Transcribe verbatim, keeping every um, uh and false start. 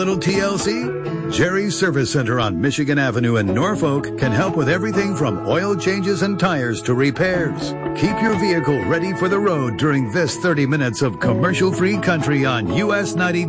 Little T L C? Jerry's Service Center on Michigan Avenue in Norfolk can help with everything from oil changes and tires to repairs. Keep your vehicle ready for the road during this thirty minutes of commercial-free country on U S ninety-two.